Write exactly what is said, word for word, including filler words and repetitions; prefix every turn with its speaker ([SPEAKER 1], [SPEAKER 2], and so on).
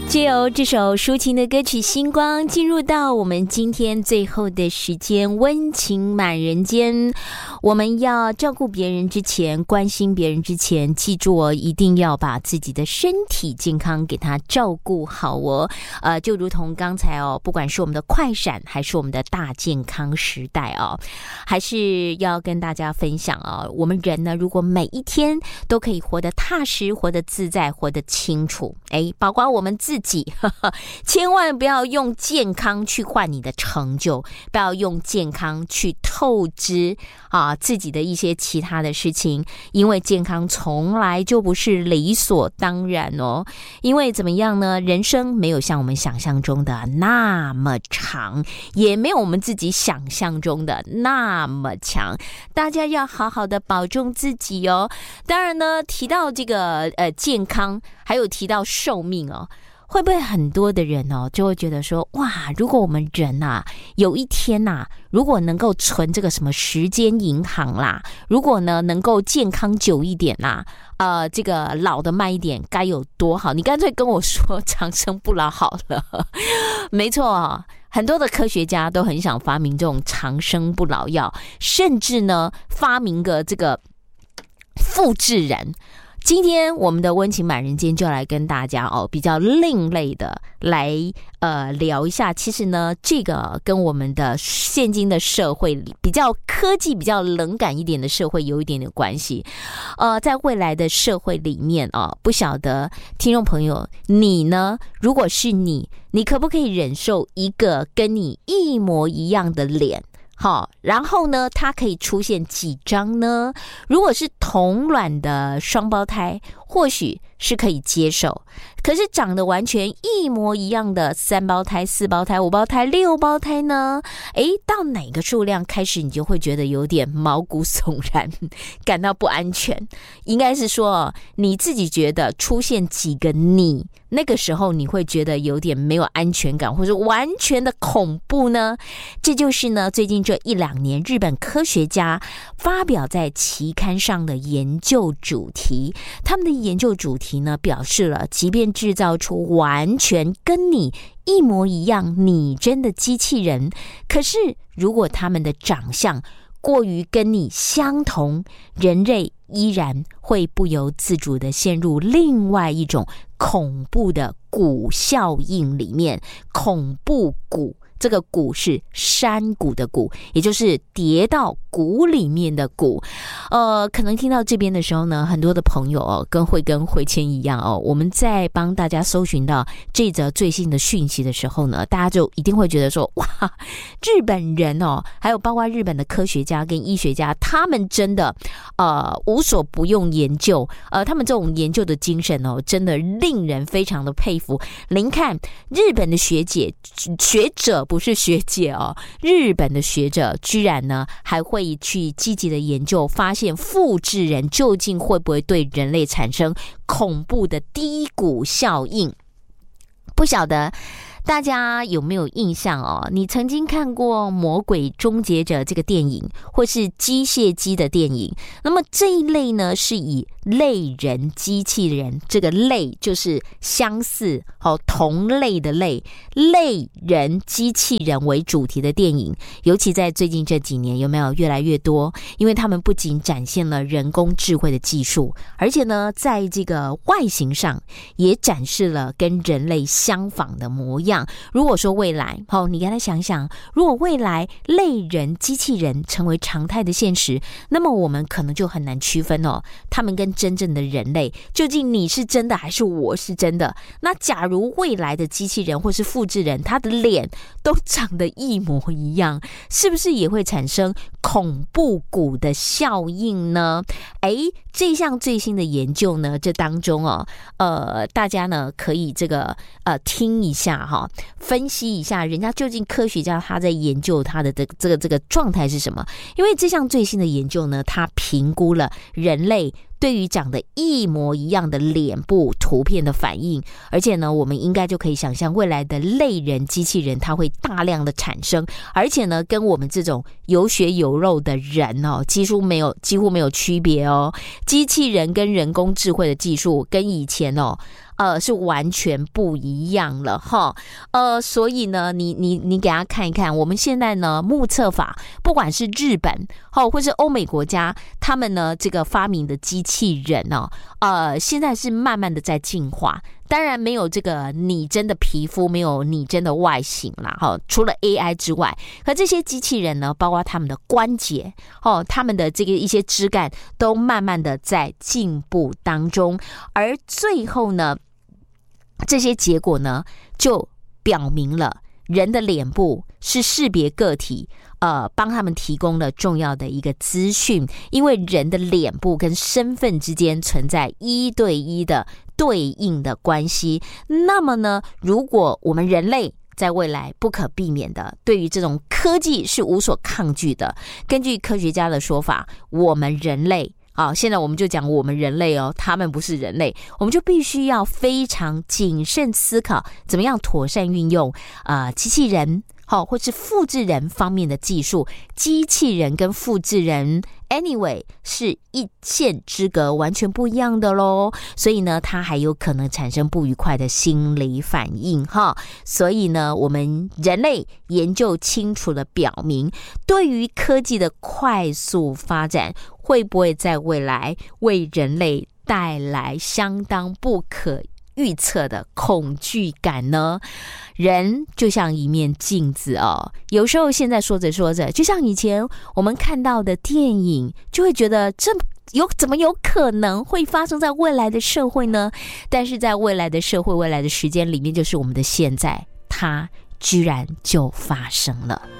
[SPEAKER 1] 藉由这首抒情的歌曲《星光》，进入到我们今天最后的时间，温情满人间。我们要照顾别人之前，关心别人之前，记住哦，一定要把自己的身体健康给它照顾好哦。呃，就如同刚才哦，不管是我们的快闪，还是我们的大健康时代哦，还是要跟大家分享哦，我们人呢，如果每一天都可以活得踏实，活得自在，活得清楚，哎，包括我们自己呵呵，千万不要用健康去换你的成就，不要用健康去透支啊自己的一些其他的事情，因为健康从来就不是理所当然哦。因为怎么样呢？人生没有像我们想象中的那么长，也没有我们自己想象中的那么强。大家要好好的保重自己哦。当然呢，提到这个呃健康，还有提到寿命哦。会不会很多的人哦，就会觉得说，哇，如果我们人啊，有一天啊，如果能够存这个什么时间银行啦，如果呢能够健康久一点啦，呃，这个老的慢一点，该有多好？你干脆跟我说长生不老好了。没错啊，很多的科学家都很想发明这种长生不老药，甚至呢发明个这个复制人。今天我们的温情满人间就来跟大家哦比较另类的来呃聊一下，其实呢这个跟我们的现今的社会比较科技比较冷感一点的社会有一点点关系。呃在未来的社会里面哦，不晓得听众朋友你呢，如果是你，你可不可以忍受一个跟你一模一样的脸？好，然后呢，它可以出现几张呢？如果是同卵的双胞胎，或许是可以接受。可是长得完全一模一样的三胞胎、四胞胎、五胞胎、六胞胎呢？诶，到哪个数量开始你就会觉得有点毛骨悚然，感到不安全。应该是说，你自己觉得出现几个你，那个时候你会觉得有点没有安全感，或者完全的恐怖呢？这就是呢，最近这一两年日本科学家发表在期刊上的研究主题。他们的研究主题呢，表示了即便制造出完全跟你一模一样拟真的机器人，可是如果他们的长相过于跟你相同，人类依然会不由自主地陷入另外一种恐怖的谷效应里面。恐怖谷，这个谷是山谷的谷，也就是跌到谷里面的谷。呃，可能听到这边的时候呢，很多的朋友哦，跟会跟慧谦一样哦，我们在帮大家搜寻到这则最新的讯息的时候呢，大家就一定会觉得说，哇，日本人哦，还有包括日本的科学家跟医学家，他们真的呃无所不用研究，呃，他们这种研究的精神哦，真的令人非常的佩服。您看，日本的学姐学者不是学姐哦，日本的学者居然呢还会去积极的研究，发现复制人究竟会不会对人类产生恐怖的低谷效应。不晓得大家有没有印象哦？你曾经看过《魔鬼终结者》这个电影，或是机械姬的电影？那么这一类呢，是以类人机器人，这个类就是相似、哦、同类的类，类人机器人为主题的电影。尤其在最近这几年，有没有越来越多？因为他们不仅展现了人工智慧的技术，而且呢，在这个外形上也展示了跟人类相仿的模样。如果说未来，哦，你给他想想，如果未来类人机器人成为常态的现实，那么我们可能就很难区分哦，他们跟真正的人类究竟你是真的还是我是真的。那假如未来的机器人或是复制人，他的脸都长得一模一样，是不是也会产生恐怖谷的效应呢？诶，这项最新的研究呢，这当中哦，呃，大家呢可以这个呃听一下哈、哦，分析一下人家究竟科学家他在研究他的这个这个这个状态是什么。因为这项最新的研究呢，他评估了人类对于长得一模一样的脸部图片的反应，而且呢，我们应该就可以想象未来的类人机器人它会大量的产生，而且呢，跟我们这种有血有肉的人哦，几乎没有几乎没有区别哦。机器人跟人工智慧的技术跟以前哦。 呃，是完全不一样了哈。呃，所以呢，你你你给大家看一看，我们现在呢目测法，不管是日本哦，或是欧美国家，他们呢这个发明的机器人哦，呃，现在是慢慢的在进化。当然没有这个拟真的皮肤，没有拟真的外形啦，哈，除了 A I 之外，可这些机器人呢，包括他们的关节，哦，他们的这个一些枝干，都慢慢的在进步当中，而最后呢，这些结果呢，就表明了人的脸部是识别个体。呃，帮他们提供了重要的一个资讯，因为人的脸部跟身份之间存在一对一的对应的关系。那么呢，如果我们人类在未来不可避免的，对于这种科技是无所抗拒的。根据科学家的说法，我们人类啊，现在我们就讲我们人类哦，他们不是人类，我们就必须要非常谨慎思考，怎么样妥善运用呃机器人。好，或是复制人方面的技术，机器人跟复制人 anyway 是一线之隔，完全不一样的咯。所以呢，它还有可能产生不愉快的心理反应哈。所以呢，我们人类研究清楚的表明，对于科技的快速发展，会不会在未来为人类带来相当不可预测的恐惧感呢？人就像一面镜子哦，有时候现在说着说着，就像以前我们看到的电影，就会觉得这有怎么有可能会发生在未来的社会呢？但是在未来的社会、未来的时间里面，就是我们的现在，它居然就发生了。